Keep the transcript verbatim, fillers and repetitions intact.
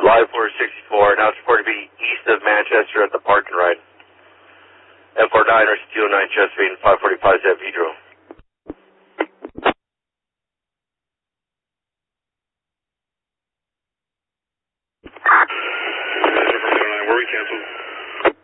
five four six four, now it's reported to be east of Manchester at the park and ride. F four nine or two oh nine Chesapeake, five forty-five is at Pedro. Where we canceled?